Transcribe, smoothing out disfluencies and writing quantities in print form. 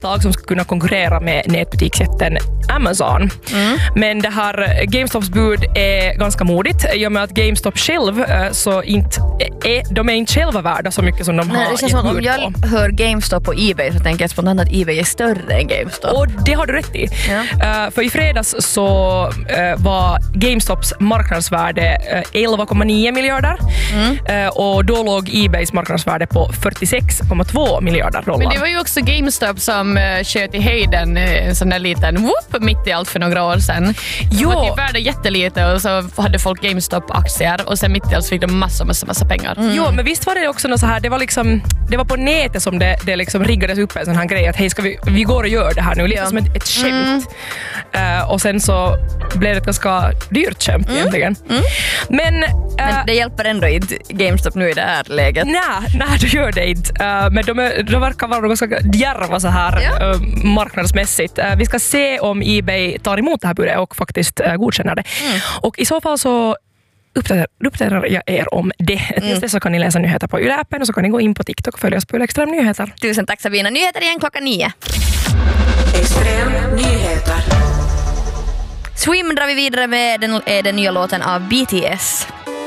företag som ska kunna konkurrera med nätbutiksjätten Amazon. Men det här GameStops bud är ganska modigt i och med att GameStop själv så de är inte själva värda så mycket som de har. Det känns som om jag hör GameStop och eBay så tänker jag spontant att eBay är större än GameStop. Och det har du rätt i. För i fredags så var GameStops marknadsvärde 11,9 miljarder och då låg eBays marknadsvärde på 46,2 miljarder dollar. Men det var ju också GameStop som sköt i höjden en sån där liten whoop mitt i allt för några år sedan. Det var typ värde jättelite och så hade folk GameStop-aktier och sen mitt i allt fick de massa pengar. Jo, men visst var det också något så här, det var på nätet som det liksom riggades upp en sån här grej att hej, ska vi går och gör det här nu, lite som ett skämt. Och sen så blev det ett ganska dyrt skämt egentligen. Men det hjälper ändå inte GameStop nu i det här läget. Nej, det gör det inte. Men de verkar vara ganska djärva så här marknadsmässigt. Vi ska se om eBay tar emot det här budet och faktiskt godkänner det. Och i så fall så uppdaterar jag er om det. Tills dess så kan ni läsa nyheter på Yle-appen och så kan ni gå in på TikTok och följa oss på Yle Extrem Nyheter. Tusen tack Sabina. Nyheter igen 9:00. Extrem Nyheter. Swim drar vi vidare med den nya låten av BTS.